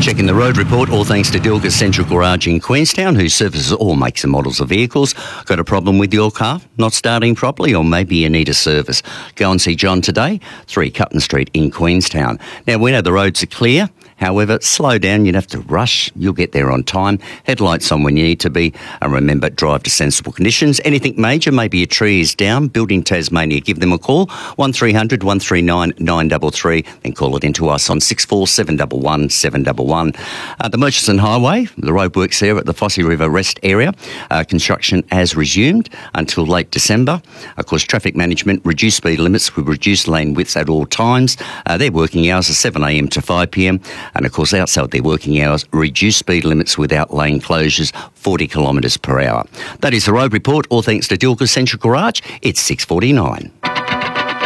Checking the road report, all thanks to Dilga's Central Garage in Queenstown, who services all makes and models of vehicles. Got a problem with your car? Not starting properly, or maybe you need a service? Go and see John today, 3 Cutton Street in Queenstown. Now, we know the roads are clear. However, slow down, you'd have to rush. You'll get there on time. Headlights on when you need to be. And remember, drive to sensible conditions. Anything major, maybe a tree is down, Building Tasmania, give them a call, 1300 139 933. Then call it into us on 64711 711. The Murchison Highway, the roadworks there at the Fosse River Rest area. Construction has resumed until late December. Of course, traffic management, reduced speed limits with reduced lane widths at all times. Their working hours are 7am to 5pm. And of course, outside their working hours, reduced speed limits without lane closures, 40 kilometres per hour. That is the road report, all thanks to Dilga's Central Garage. It's 6:49.